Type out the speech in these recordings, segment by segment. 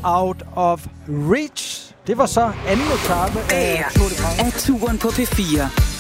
Out of Reach. Det var så anden etape af Tour de France. Af turen på P4.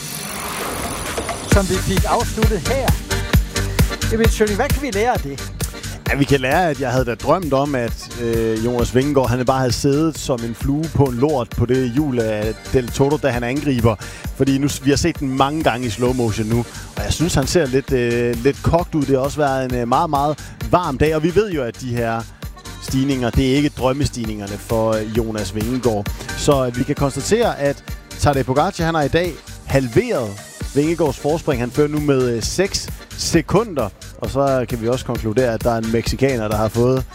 Som vi fik afsluttet her. Jamen, Sønning, hvad kan vi lære af det? Ja, vi kan lære, at jeg havde da drømt om, at Jonas Vingegaard, han bare havde siddet som en flue på en lort på det hjul af Del Toro, da han angriber. Fordi nu, vi har set den mange gange i slow motion nu, og jeg synes, han ser lidt kogt ud. Det har også været en meget, meget varm dag, og vi ved jo, at de her stigninger, det er ikke drømmestigningerne for Jonas Vingegaard. Så vi kan konstatere, at Tadej Pogačar, han har i dag halveret Vingegaards forspring. Han fører nu med 6 sekunder. Og så kan vi også konkludere, at der er en meksikaner, der har fået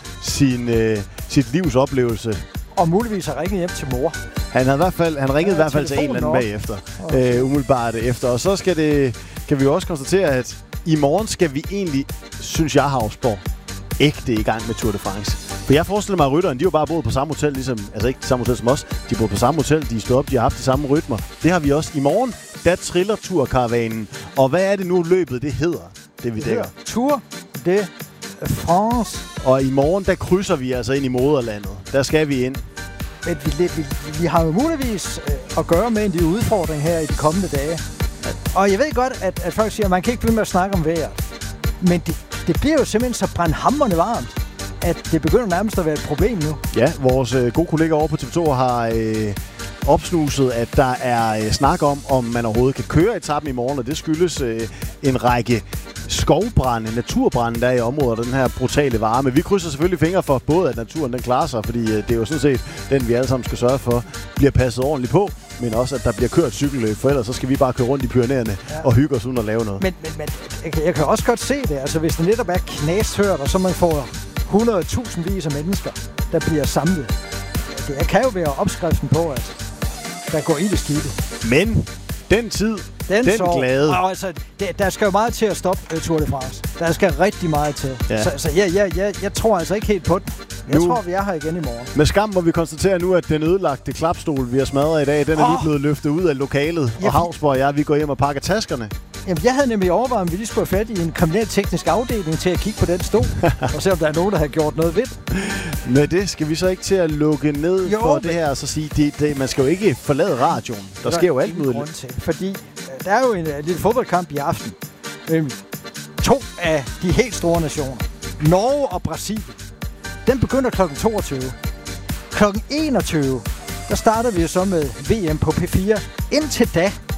sit livs oplevelse. Og muligvis har ringet hjem til mor. Han ringede i hvert fald til en eller anden bagefter. Umiddelbart efter. Og så kan vi også konstatere, at i morgen skal vi egentlig, synes jeg, Havsborg, ægte i gang med Tour de France. For jeg forestiller mig, at rytteren, de har bare boet på samme hotel, ligesom, altså ikke samme hotel som os. De har boet på samme hotel, de er stået op, de har haft de samme rytmer. Det har vi også i morgen. Der triller Tourkaravanen. Og hvad er det nu løbet, det hedder? Det vi dækker. Tour de France. Og i morgen, der krydser vi altså ind i moderlandet. Der skal vi ind. Men vi har jo muligvis at gøre med en de udfordring her i de kommende dage. Og jeg ved godt, at folk siger, at man kan ikke blive med at snakke om vejret. Men det bliver jo simpelthen så brandhamrende varmt, at det begynder nærmest at være et problem nu. Ja, vores gode kollega over på TV2 har opsnuset, at der er snak om man overhovedet kan køre etappen i morgen, og det skyldes en række skovbrænde, naturbrænde, der er i området, den her brutale varme. Vi krydser selvfølgelig fingre for både, at naturen den klarer sig, fordi det er jo sådan set den, vi alle sammen skal sørge for, bliver passet ordentligt på, men også, at der bliver kørt cykelløb, for ellers så skal vi bare køre rundt i Pyrenæerne og hygge os uden at lave noget. Men jeg kan også godt se det, altså hvis det netop er knastørt, og så man får 100.000 vis af mennesker, der bliver samlet. Det kan jo være opskriften på, at der går i det skidte. Men den tid, den glade. Altså, der skal jo meget til at stoppe Tour de France. Der skal rigtig meget til. Ja. Så jeg tror altså ikke helt på den. Jeg tror, vi er her igen i morgen. Med skam må vi konstatere nu, at den ødelagte klapstol, vi har smadret i dag, den er lige blevet løftet ud af lokalet. Og Havsborg og vi går hjem og pakker taskerne. Jamen, jeg havde nemlig overvejet, om vi lige skulle have fat i en kriminalteknisk afdeling til at kigge på den stol, og se, om der er nogen, der har gjort noget ved det. Med det skal vi så ikke til at lukke ned for det her, og så sige, man skal jo ikke forlade radioen. Der sker jo alt muligt. Fordi der er jo en lille fodboldkamp i aften. 2 af de helt store nationer, Norge og Brasilien. Den begynder kl. 22. Kl. 21, der starter vi så med VM på P4. Indtil da,